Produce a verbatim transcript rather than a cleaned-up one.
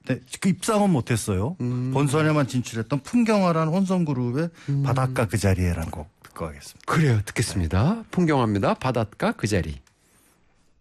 네, 그 입상은 못했어요. 음. 본선에만 진출했던 풍경화라는 혼성그룹의 음. 바닷가 그 자리에라는 곡 듣고 가겠습니다. 그래요. 듣겠습니다. 네. 풍경화입니다. 바닷가 그 자리.